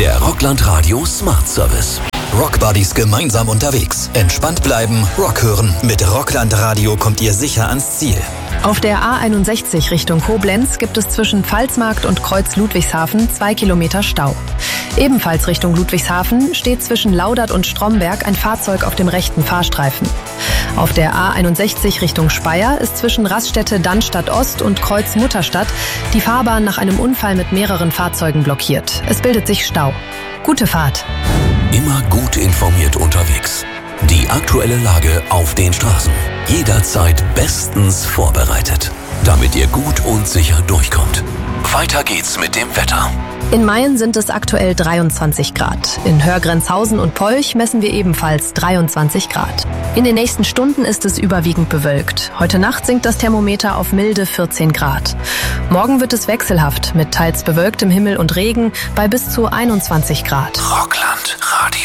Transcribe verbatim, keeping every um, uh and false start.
Der Rockland Radio Smart Service. Rockbuddies gemeinsam unterwegs. Entspannt bleiben, Rock hören. Mit Rockland Radio kommt ihr sicher ans Ziel. Auf der A einundsechzig Richtung Koblenz gibt es zwischen Pfalzmarkt und Kreuz Ludwigshafen zwei Kilometer Stau. Ebenfalls Richtung Ludwigshafen steht zwischen Laudert und Stromberg ein Fahrzeug auf dem rechten Fahrstreifen. Auf der A einundsechzig Richtung Speyer ist zwischen Raststätte Dannstatt Ost und Kreuz Mutterstadt die Fahrbahn nach einem Unfall mit mehreren Fahrzeugen blockiert. Es bildet sich Stau. Gute Fahrt. Immer gut informiert unterwegs. Die aktuelle Lage auf den Straßen. Jederzeit bestens vorbereitet, damit ihr gut und sicher durchkommt. Weiter geht's mit dem Wetter. In Mayen sind es aktuell dreiundzwanzig Grad. In Hörgrenzhausen und Polch messen wir ebenfalls dreiundzwanzig Grad. In den nächsten Stunden ist es überwiegend bewölkt. Heute Nacht sinkt das Thermometer auf milde vierzehn Grad. Morgen wird es wechselhaft mit teils bewölktem Himmel und Regen bei bis zu einundzwanzig Grad. Rockland Radio.